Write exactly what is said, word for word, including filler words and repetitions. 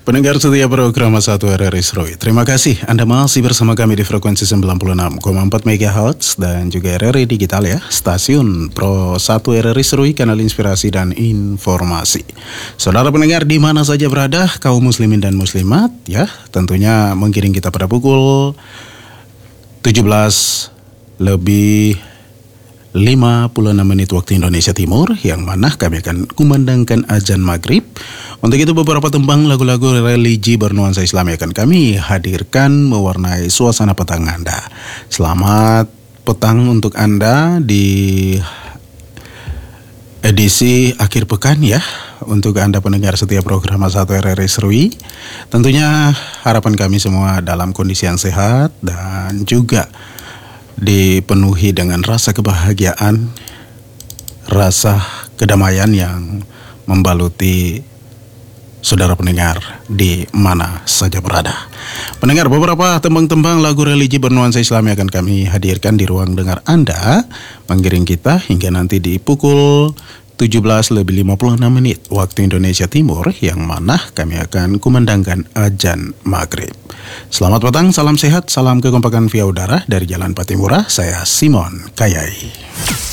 Pendengar setia program satu R R I Serowi, terima kasih Anda masih bersama kami di frekuensi sembilan puluh enam koma empat megahertz dan juga R R I Digital ya, stasiun Pro satu R R I Serowi, kanal inspirasi dan informasi. Saudara pendengar di mana saja berada, kaum muslimin dan muslimat ya, tentunya mengiring kita pada pukul tujuh belas lebih lima puluh enam menit waktu Indonesia Timur, yang mana kami akan kumandangkan azan maghrib. Untuk itu beberapa tembang lagu-lagu religi bernuansa Islami akan kami hadirkan mewarnai suasana petang Anda. Selamat petang untuk Anda di edisi akhir pekan ya. Untuk Anda pendengar setiap program satu R R I Serowi, tentunya harapan kami semua dalam kondisi yang sehat dan juga dipenuhi dengan rasa kebahagiaan, rasa kedamaian yang membaluti saudara pendengar di mana saja berada. Pendengar, beberapa tembang-tembang lagu religi bernuansa Islami akan kami hadirkan di ruang dengar Anda, mengiring kita hingga nanti di pukul tujuh belas lebih lima puluh enam menit waktu Indonesia Timur, yang mana kami akan kumandangkan azan maghrib. Selamat petang, salam sehat, salam kekompakan via udara dari Jalan Patimura. Saya Simon Kayai.